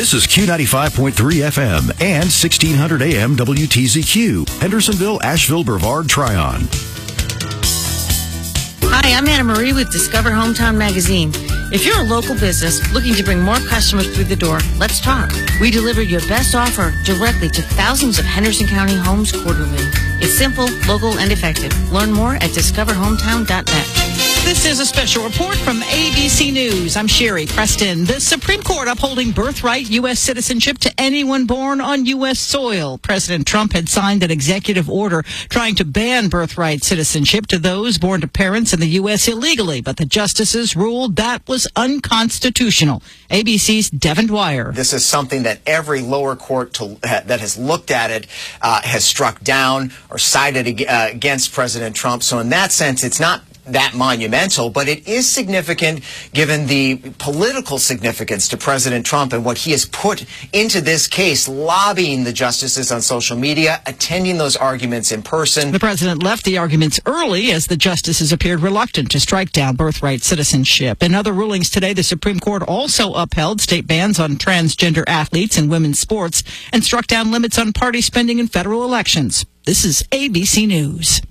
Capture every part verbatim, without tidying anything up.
This is Q ninety-five point three F M and sixteen hundred A M W T Z Q, Hendersonville, Asheville, Brevard, Tryon. Hi, I'm Anna Marie with Discover Hometown Magazine. If you're a local business looking to bring more customers through the door, let's talk. We deliver your best offer directly to thousands of Henderson County homes quarterly. It's simple, local, and effective. Learn more at discover hometown dot net. This is a special report from A B C News. I'm Sherry Preston. The Supreme Court upholding birthright U S citizenship to anyone born on U S soil. President Trump had signed an executive order trying to ban birthright citizenship to those born to parents in the U S illegally, but the justices ruled that was unconstitutional. A B C's Devin Dwyer. This is something that every lower court to, uh, that has looked at it uh, has struck down or sided uh, against President Trump. So in that sense, it's not that monumental, but it is significant given the political significance to President Trump and what he has put into this case, lobbying the justices on social media, attending those arguments in person. The president left the arguments early as the justices appeared reluctant to strike down birthright citizenship. In other rulings today, the Supreme Court also upheld state bans on transgender athletes in women's sports and struck down limits on party spending in federal elections. This is A B C News.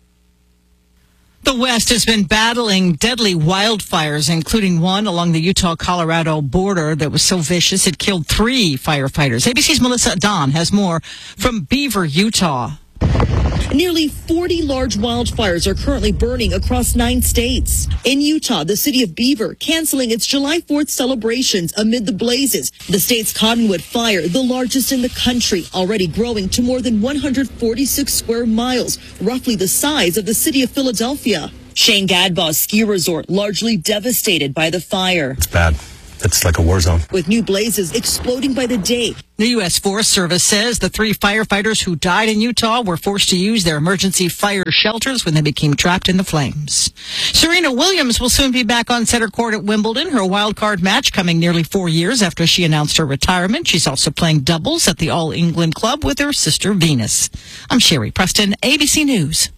The West has been battling deadly wildfires, including one along the Utah-Colorado border that was so vicious it killed three firefighters. A B C's Melissa Don has more from Beaver, Utah. Nearly forty large wildfires are currently burning across nine states. In Utah, the city of Beaver canceling its July fourth celebrations amid the blazes. The state's Cottonwood fire, the largest in the country, already growing to more than one hundred forty-six square miles, roughly the size of the city of Philadelphia. Shane Gadbaugh's ski resort largely devastated by the fire. It's bad. It's like a war zone. With new blazes exploding by the day. The U S Forest Service says the three firefighters who died in Utah were forced to use their emergency fire shelters when they became trapped in the flames. Serena Williams will soon be back on center court at Wimbledon, her wild card match coming nearly four years after she announced her retirement. She's also playing doubles at the All England Club with her sister Venus. I'm Sherry Preston, A B C News.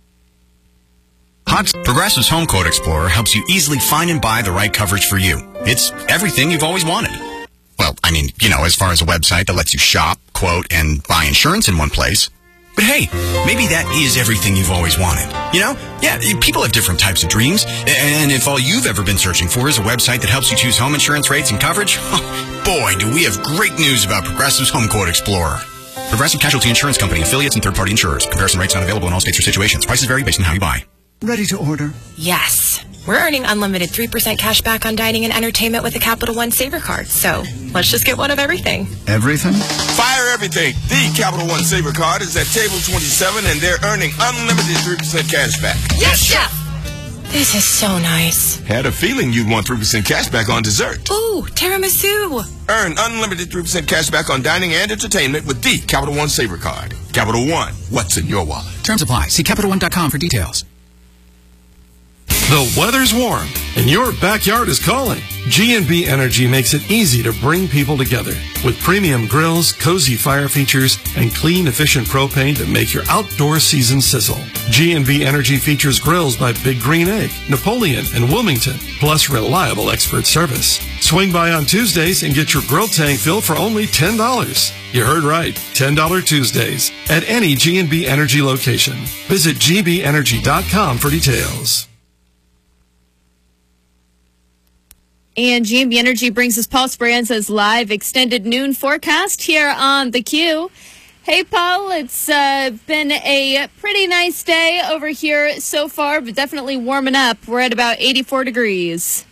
Progressive's Home Quote Explorer helps you easily find and buy the right coverage for you. It's everything you've always wanted. Well, I mean, you know, as far as a website that lets you shop, quote, and buy insurance in one place. But hey, maybe that is everything you've always wanted. You know? Yeah, people have different types of dreams. And if all you've ever been searching for is a website that helps you choose home insurance rates and coverage, boy, do we have great news about Progressive's Home Quote Explorer. Progressive Casualty Insurance Company, affiliates, and third-party insurers. Comparison rates not available in all states or situations. Prices vary based on how you buy. Ready to order? Yes. We're earning unlimited three percent cash back on dining and entertainment with a Capital One Saver card. So let's just get one of everything. Everything? Fire everything. The Capital One Saver card is at table twenty-seven, and they're earning unlimited three percent cash back. Yes, Chef! This is so nice. Had a feeling you'd want three percent cash back on dessert. Ooh, tiramisu. Earn unlimited three percent cash back on dining and entertainment with the Capital One Saver card. Capital One, what's in your wallet? Terms apply. See Capital One dot com for details. The weather's warm, and your backyard is calling. G and B Energy makes it easy to bring people together with premium grills, cozy fire features, and clean, efficient propane to make your outdoor season sizzle. G and B Energy features grills by Big Green Egg, Napoleon, and Wilmington, plus reliable expert service. Swing by on Tuesdays and get your grill tank filled for only ten dollars. You heard right, ten dollars Tuesdays at any G and B Energy location. Visit G B energy dot com for details. And G and B Energy brings us Paul Speranza's live extended noon forecast here on The Q. Hey, Paul, it's uh, been a pretty nice day over here so far, but definitely warming up. We're at about eighty-four degrees.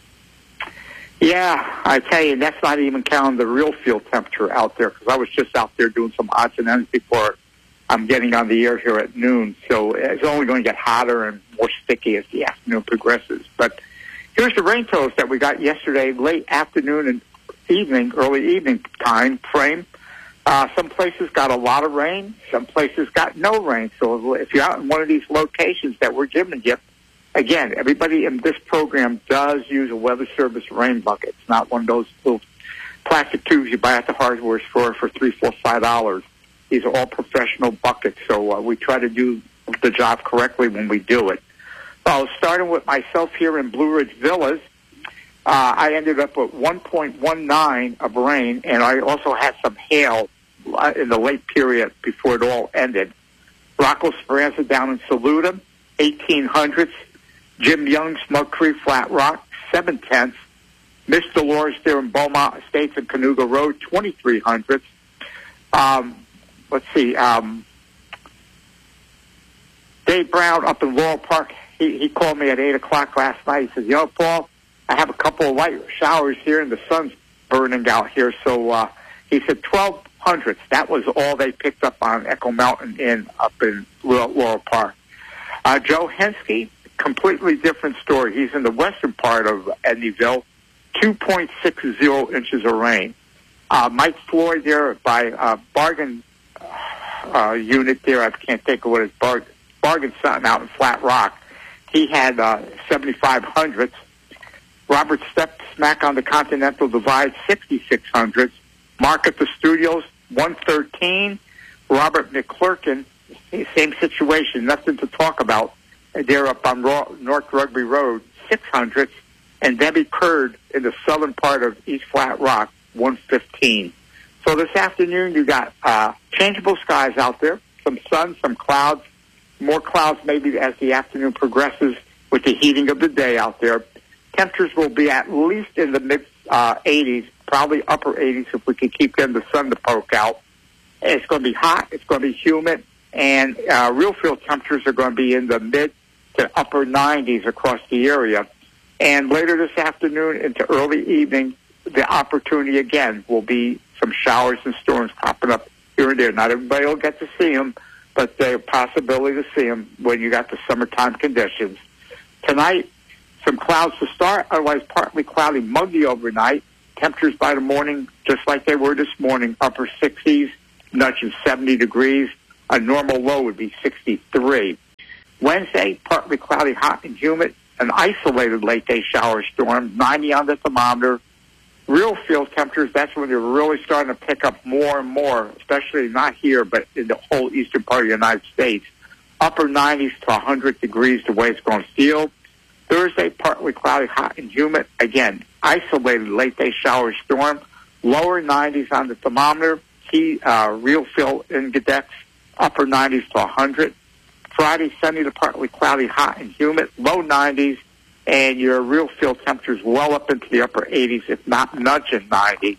Yeah, I tell you, that's not even counting the real field temperature out there, because I was just out there doing some odds and ends before I'm getting on the air here at noon. So it's only going to get hotter and more sticky as the afternoon progresses. But here's the rain totals that we got yesterday, late afternoon and evening, early evening time frame. Uh, some places got a lot of rain. Some places got no rain. So if you're out in one of these locations that we're giving you, again, everybody in this program does use a Weather Service rain bucket. It's not one of those little plastic tubes you buy at the hardware store for three, four, five dollars. These are all professional buckets. So uh, we try to do the job correctly when we do it. Well, starting with myself here in Blue Ridge Villas, uh, Uh, I ended up with one point one nine of rain, and I also had some hail uh, in the late period before it all ended. Rocco Speranza down in Saluda, eighteen hundredths. Jim Young, Smug Creek, Flat Rock, seven tenths. Miss Dolores there in Beaumont Estates and Canoga Road, twenty-three hundredths. Um, let's see. Um, Dave Brown up in Laurel Park, he, he called me at eight o'clock last night. He says, you know, Paul, I have a couple of light showers here and the sun's burning out here. So uh, he said twelve hundredths. That was all they picked up on Echo Mountain Inn up in Laurel Park. Uh, Joe Henske, completely different story. He's in the western part of Edneyville, two point six zero inches of rain. Uh, Mike Floyd there by uh, Bargain uh, unit there, I can't think of what his bar- Bargain something out in Flat Rock. He had uh, seventy-five hundredths. Robert Stepp smack on the Continental Divide, sixty-six hundredths. Mark at the Studios, one thirteen. Robert McClurkin, same situation, nothing to talk about. They're up on Raw, North Rugby Road, six hundredths. And Debbie Curd in the southern part of East Flat Rock, one fifteen. So this afternoon you got uh, changeable skies out there, some sun, some clouds, more clouds maybe as the afternoon progresses with the heating of the day out there. Temperatures will be at least in the mid uh, eighties, probably upper eighties if we can keep getting the sun to poke out. It's going to be hot, it's going to be humid, and uh, real field temperatures are going to be in the mid to upper nineties across the area. And later this afternoon into early evening, the opportunity again will be some showers and storms popping up here and there. Not everybody will get to see them, but there's a possibility to see them when you got the summertime conditions. Tonight, some clouds to start, otherwise partly cloudy, muggy overnight. Temperatures by the morning, just like they were this morning, upper sixties, nudging seventy degrees. A normal low would be sixty-three. Wednesday, partly cloudy, hot and humid. An isolated late-day shower storm, ninety on the thermometer. Real field temperatures, that's when they're really starting to pick up more and more, especially not here, but in the whole eastern part of the United States. Upper nineties to one hundred degrees, the way it's going to feel. Thursday, partly cloudy, hot and humid. Again, isolated late-day shower storm. Lower nineties on the thermometer. Key uh, real field index, upper nineties to one hundred. Friday, sunny to partly cloudy, hot and humid, low nineties, and your real field temperatures well up into the upper eighties, if not nudging ninety.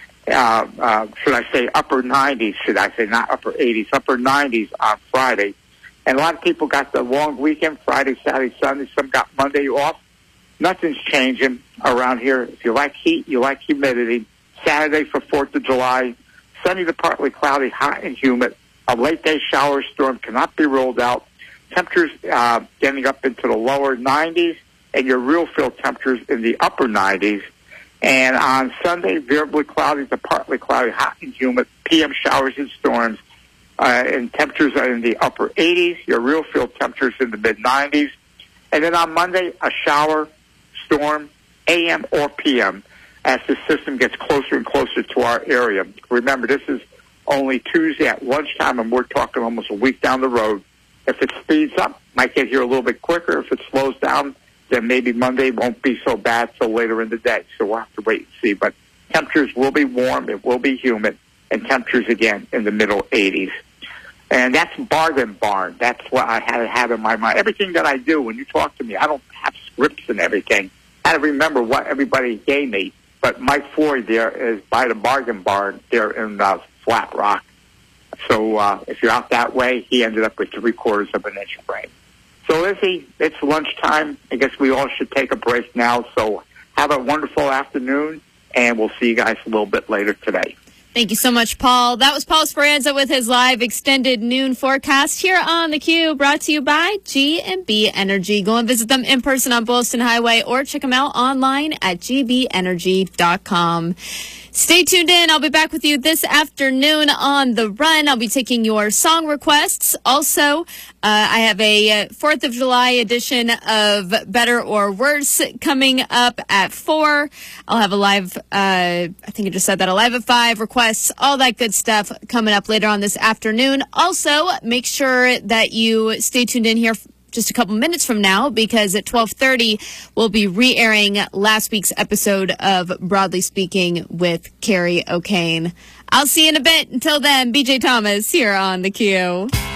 Uh, uh, should I say upper nineties, should I say, not upper eighties, upper nineties on Friday. And a lot of people got the long weekend, Friday, Saturday, Sunday. Some got Monday off. Nothing's changing around here. If you like heat, you like humidity. Saturday for fourth of July, sunny to partly cloudy, hot and humid. A late-day shower storm cannot be ruled out. Temperatures uh, getting up into the lower nineties, and your real field temperatures in the upper nineties. And on Sunday, variably cloudy to partly cloudy, hot and humid, P M showers and storms. Uh, and temperatures are in the upper eighties. Your real field temperatures in the mid nineties. And then on Monday, a shower, storm, A M or P M, as the system gets closer and closer to our area. Remember, this is only Tuesday at lunchtime, and we're talking almost a week down the road. If it speeds up, might get here a little bit quicker. If it slows down, then maybe Monday won't be so bad till later in the day. So we'll have to wait and see. But temperatures will be warm, it will be humid, and temperatures again in the middle eighties. And that's Bargain Barn. That's what I had to have in my mind. Everything that I do, when you talk to me, I don't have scripts and everything. I had to remember what everybody gave me. But Mike Floyd there is by the Bargain Barn there in uh, Flat Rock. So uh, if you're out that way, he ended up with three quarters of an inch of rain. So Izzy, it's lunchtime. I guess we all should take a break now. So have a wonderful afternoon, and we'll see you guys a little bit later today. Thank you so much, Paul. That was Paul Speranza with his live extended noon forecast here on theCUBE, brought to you by G and B Energy. Go and visit them in person on Boylston Highway or check them out online at g b energy dot com. Stay tuned in. I'll be back with you this afternoon on The Run. I'll be taking your song requests. Also, uh, I have a fourth of July edition of Better or Worse coming up at four. I'll have a live, uh, I think I just said that, a live at five, requests, all that good stuff coming up later on this afternoon. Also, make sure that you stay tuned in here just a couple minutes from now, because at twelve thirty, we'll be re-airing last week's episode of Broadly Speaking with Carrie O'Kane. I'll see you in a bit. Until then, B J Thomas here on The Q.